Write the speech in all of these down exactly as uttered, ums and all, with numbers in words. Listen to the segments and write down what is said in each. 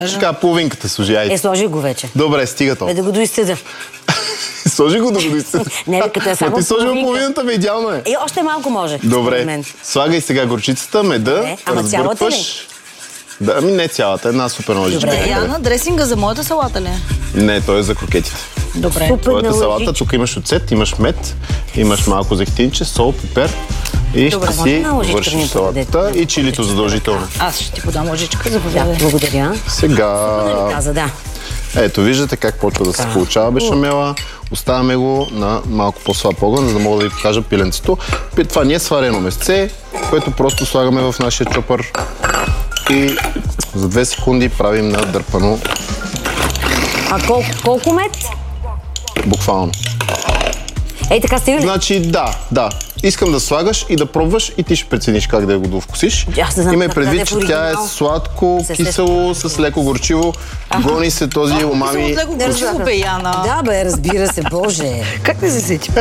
Така, половинката сложи, айде. Е, сложи го вече. Добре, стига то. Бе, да го доизцедя. Сложи го да го доизцедя. Не, като е само ти сложи половинка. половината, бе, идеално е. Е, още малко може. Добре, слагай сега горчицата, меда, Е, ама цялата ли? Да, ами не цялата, една супер ножичка. Добре. Яна, дресинга за моята салата ли е? Не, той е за крокетите. Добре. Супер Твоята салата, налъжичка. тук имаш оцет, имаш мед, имаш малко зехтинче, сол, пипер и Добре, ще може си една лъжичка да ми вършиш салатата подадете? и чилито задължително. Аз ще ти подам лъжичка, Да, заповядай. благодаря. Сега... Каза, да. Ето, виждате как почва да се получава бешамела. Оставяме го на малко по-слаб огън, за да мога да ви покажа пиленцето. Това не е сварено месце, което просто слагаме в нашия чопър и за две секунди правим на дърпано, А колко, колко мед? буквално. Ей, така стига ли? Значи да, да. Искам да слагаш и да пробваш и ти ще прецениш как да го довкусиш. Аз не знам Имай как предвид, да е в че тя е оригинал. сладко, Се кисело, с леко горчиво. Гони се този умами. От леко горчиво, бе, Яна. Да, бе, разбира се, боже. Как не се сети?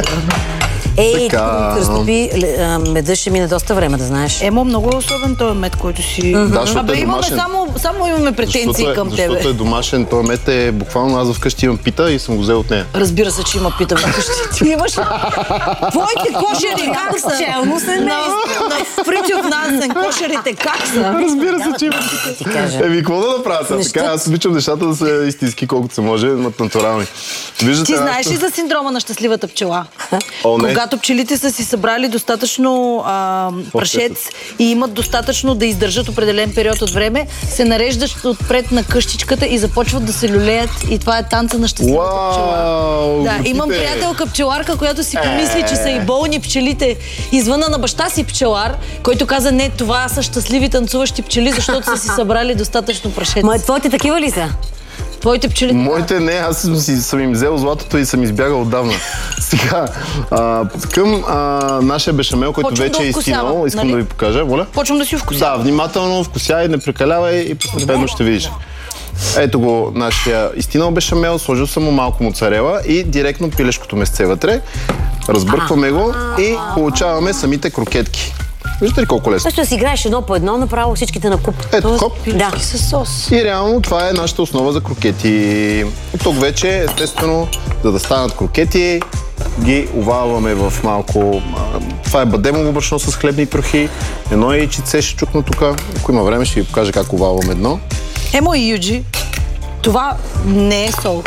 Ей, Така. тук ми разтопи меда, ще мине доста време, да знаеш. Емо, много е особен този мед, който си... Да, защото Абе, е имаме домашен. само, само имаме претенции Защото е, към тебе. защото е домашен, този мед е буквално, аз вкъщи имам пита и съм го взел от нея. Разбира се, че има пита вкъщи. Ти имаш... Твоите кошери как са? Челно се На, на Фритюф Нансен, кошерите как са? Разбира се, че има. Ти кажа. Еми, какво да направя сега? Неща- Така, аз обичам нещата да са истински, колкото се може, но натурални. Виждате, Ти аз- знаеш ли за синдрома на щастливата пчела? О, не. Когато пчелите са си събрали достатъчно а, прашец и имат достатъчно да издържат определен период от време, се нареждат отпред на къщичката и започват да се люлеят и това е танца на щастливата пчела. Уау! Да, имам готите. приятелка пчеларка, която си помисли, че са и болни пчелите. Извъна на баща си пчелар, който каза, не, това са щастливи танцуващи пчели, защото са си събрали достатъчно прашец. Ма, твоите такива ли са? Твоите пчели... Моите не, аз съм, си, съм им взел златото и съм избягал отдавна. Сега, а, към а, нашия бешамел, който Почвам вече да е вкусявам, изтинал, искам нали? да ви покажа. Воля? Почвам да си вкусявам. Да, внимателно, вкусяй, не прекалявай и постепенно ще видиш. Ето го нашия изтинал бешамел, сложил съм му малко моцарела и директно пилешкото месце вътре. Разбъркваме го и получаваме самите крокетки. Виждате ли колко лесно? Също да си играеш едно по едно, направо всичките на куп. Ето, хоп. Да. И със сос. И реално това е нашата основа за крокети. И тук вече, естествено, за да станат крокети, ги овалваме в малко... а, Това е бадемово брашно с хлебни трохи. Едно яйчице ще чукна тук. Ако има време, ще ви покажа как овалваме едно. Емо и Юджи, това не е сол.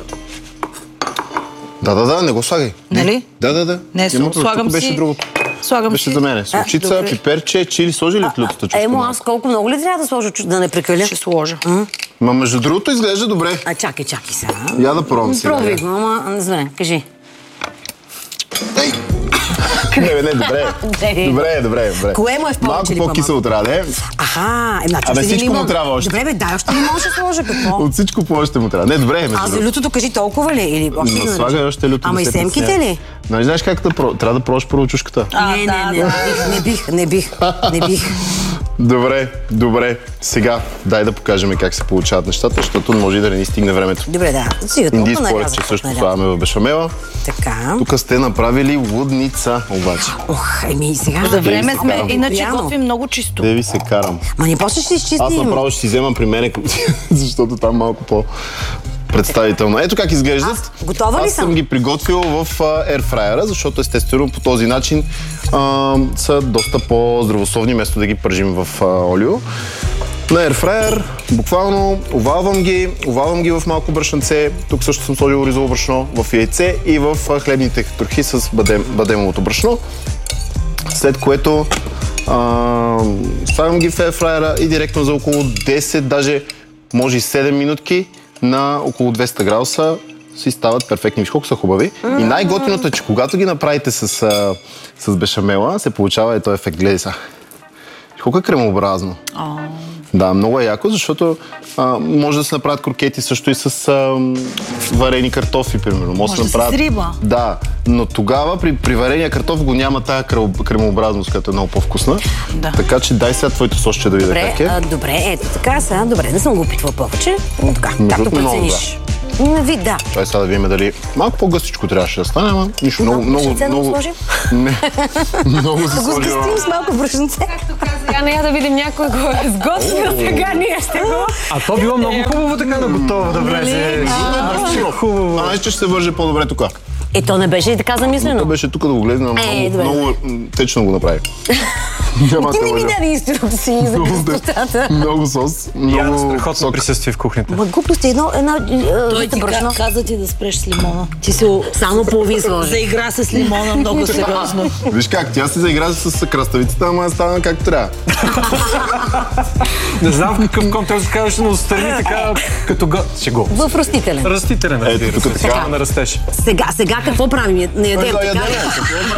Да, да, да, не го слагай. Нали? Да, да, да. Не е сол. Има друго. Слагам Тук беше си- другото. Слагам Беше си... за мене. Случица, добре. пиперче, чили. Сложи ли в лютата чушка? Емо, аз колко много ли трябва да сложа, чу- да не прекаля? Ще сложа. Ма между другото изглежда добре. А, чакай, чакай сега. Я да пробвам сега. Пробвай го, ама не знам, кажи. Ей! Не, бе, не, добре. Не. Добре, добре, добре. Кое му е в повече Малко или по-кисело трябва да е. Аха, е, значи Абе, още всичко лимон. му трябва още. Добре, бе, дай, още лимон ще сложа, какво? От всичко по още му трябва. Не, добре, между А за другото. лютото кажи толкова ли? Или още Но да слагай нарежа? още люто. Ама да и се семките притесня. ли? Нали знаеш как да про... Трябва да пробваш първо чушката. А, не, да, не, не, да. не бих, не бих, не бих. Добре, добре. Сега дай да покажем как се получават нещата, защото може и да не ни стигне времето. Добре, да. Си, Индийско толкова орехче нарязах, също нарязах. слагаме в бешамела. Така. Тук сте направили лудница, обаче. Ох, еми сега. За време Ей, сме, карам. иначе Постоянно. готвим много чисто. Де ви се карам. Ма ние после ще изчистим. Аз направо ще си взема при мене, защото там малко по представително. Ето как изглеждат. Аз готова ли Аз съм съм? ги приготвил в ерфрайера, защото естествено по този начин а, са доста по-здравословни, вместо да ги пържим в а, олио. На ерфрайер, буквално овалвам ги, овалвам ги в малко брашенце. Тук също съм сложил ризово брашно в яйце и в а, хлебните трохи с бадем, бадемовото брашно. След което а, ставам ги в ерфрайера и директно за около десет, даже може и седем минутки на около двеста градуса си стават перфектни. Виж колко са хубави. И най-готиното е, че когато ги направите с, а, с бешамела, се получава и този ефект. Гледай сега. Виж колко е кремообразно. Да, много е яко, защото а, може да се направят крокети също и с а, варени картофи, примерно. Може се да се направят... с риба. Да, но тогава при, при варения картоф го няма тая крем- кремообразност, която е много по-вкусна. Да. Така че дай сега твоето сосче да видя Добре, как е. а, добре, ето така сега. Добре, не съм го опитвала повече. Но така, както другото, много прецениш. На вид, да. Чай сега да видим дали малко по-гъстичко трябваше да стане, ама нищо, много, много, брашенце да го много... сложим? Не, много се Да го сложи. сгъстим с малко брашенце. Както каза Сега не я да видим някой го е сготвил, сега ние ще го... А то било много хубаво така на готово да влезе. Хубаво. А, че ще се върже по-добре тук. Е, то не беше и така замислено. То беше тук да го гледам, Е, много, много течно го направи. Ти не ми даде инструкции за кръстотата. Много сос, Я много страхотно сок. присъствие в кухнята. Ма глупости, едно, една... Той ти брашно. каза ти да спреш с лимона. Ти се Само половин сложи. заигра с лимона много сериозно. Виж как, тя се заигра с краставицата, ама стана както трябва. Не знам в какъв контекст казваш, но страни така като го... Ще го. В растителен. Растителен, разбира Ето, се. тук Така така. не растеш. Сега, сега какво правим? Не ядем, Да, така ядем, ли?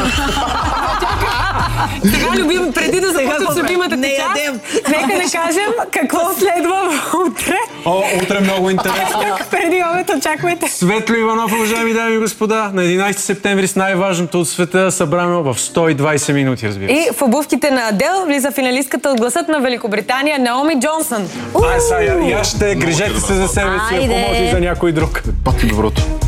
Сега, любим, преди да започнат с любимата Не част, ядем. нека да кажем какво следва утре. О, утре много интересно. Преди обед очаквайте. Светло Иванов, уважаеми дами и господа, на единайсети септември с най-важното от света, събрано в сто и двайсет минути, разбира се. И в обувките на Адел влиза финалистката от Гласът на Великобритания Наоми Джонсън. Ай, сега, я ще грижете се за себе си, ако Айде. може и за някой друг. Пак и доброто.